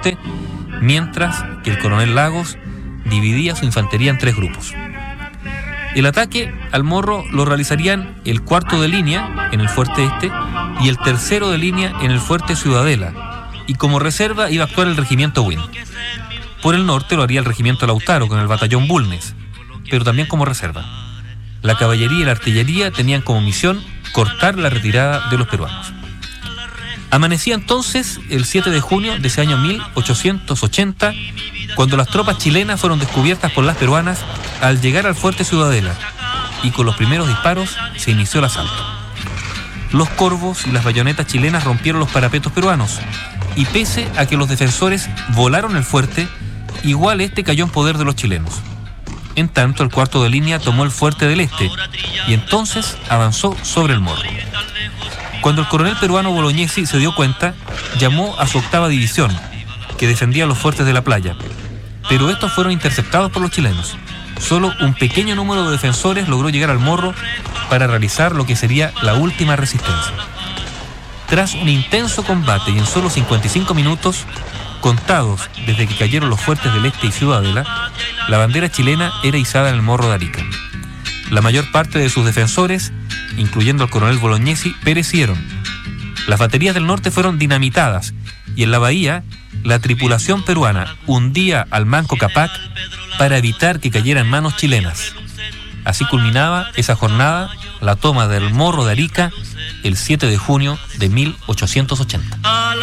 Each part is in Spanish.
norte, mientras que el coronel Lagos dividía su infantería en 3 grupos. El ataque al Morro lo realizarían el 4º de línea en el fuerte este y el 3º de línea en el fuerte Ciudadela, y como reserva iba a actuar el regimiento Wynn. Por el norte lo haría el regimiento Lautaro con el batallón Bulnes, pero también como reserva. La caballería y la artillería tenían como misión cortar la retirada de los peruanos. Amanecía entonces el 7 de junio de ese año 1880, cuando las tropas chilenas fueron descubiertas por las peruanas al llegar al fuerte Ciudadela, y con los primeros disparos se inició el asalto. Los corvos y las bayonetas chilenas rompieron los parapetos peruanos, y pese a que los defensores volaron el fuerte, igual este cayó en poder de los chilenos. En tanto, el 4º de línea tomó el fuerte del este, y entonces avanzó sobre el Morro. Cuando el coronel peruano Bolognesi se dio cuenta, llamó a su 8ª división, que defendía los fuertes de la playa, pero estos fueron interceptados por los chilenos. Solo un pequeño número de defensores logró llegar al Morro para realizar lo que sería la última resistencia. Tras un intenso combate y en solo 55 minutos, contados desde que cayeron los fuertes del este y Ciudadela, la bandera chilena era izada en el Morro de Arica. La mayor parte de sus defensores, incluyendo al coronel Bolognesi, perecieron. Las baterías del norte fueron dinamitadas y en la bahía la tripulación peruana hundía al Manco Cápac para evitar que cayera en manos chilenas. Así culminaba esa jornada, la toma del Morro de Arica, el 7 de junio de 1880.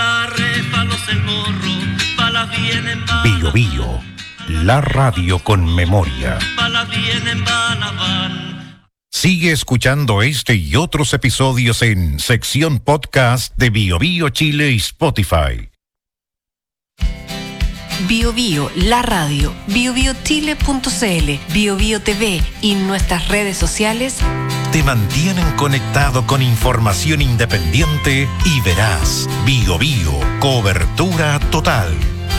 Bío Bío, la radio con memoria. Sigue escuchando este y otros episodios en sección podcast de Bío Bío Chile y Spotify. Bío Bío, la radio, biobiochile.cl, Bío Bío TV y nuestras redes sociales te mantienen conectado con información independiente y veraz. Bío Bío, cobertura total.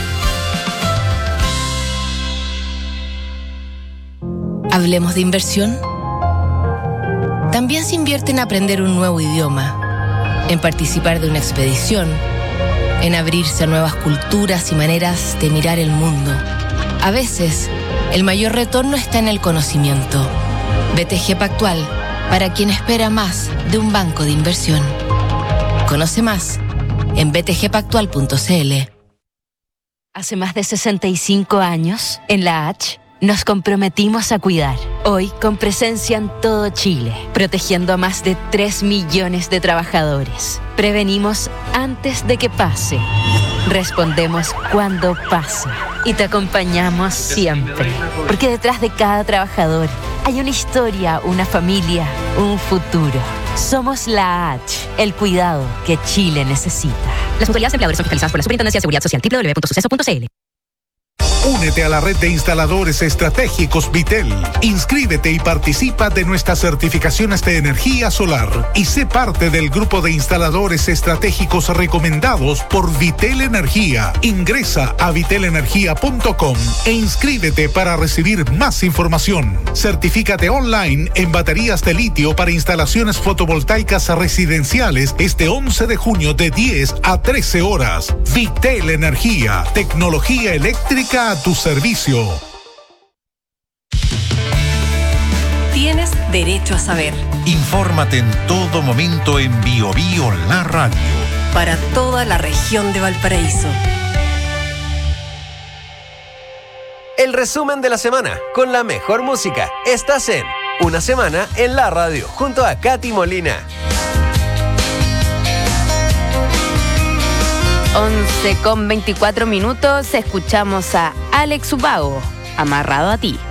¿Hablemos de inversión? También se invierte en aprender un nuevo idioma, en participar de una expedición, en abrirse a nuevas culturas y maneras de mirar el mundo. A veces, el mayor retorno está en el conocimiento. BTG Pactual, para quien espera más de un banco de inversión. Conoce más en btgpactual.cl. Hace más de 65 años, en la H, nos comprometimos a cuidar. Hoy, con presencia en todo Chile, protegiendo a más de 3 millones de trabajadores. Prevenimos antes de que pase. Respondemos cuando pasa. Y te acompañamos siempre. Porque detrás de cada trabajador hay una historia, una familia, un futuro. Somos la H, el cuidado que Chile necesita. Las mutualidades empleadores son fiscalizadas por la Superintendencia de Seguridad Social, www.suceso.cl. Únete a la red de instaladores estratégicos Vitel. Inscríbete y participa de nuestras certificaciones de energía solar y sé parte del grupo de instaladores estratégicos recomendados por Vitel Energía. Ingresa a vitelenergia.com e inscríbete para recibir más información. Certifícate online en baterías de litio para instalaciones fotovoltaicas residenciales este 11 de junio de 10 a 13 horas. Vitel Energía, tecnología eléctrica a tu servicio. Tienes derecho a saber. Infórmate en todo momento en Bío Bío, la radio. Para toda la región de Valparaíso. El resumen de la semana con la mejor música. Estás en Una Semana en la Radio junto a Katy Molina. 11:24 escuchamos a Alex Ubago, Amarrado a ti.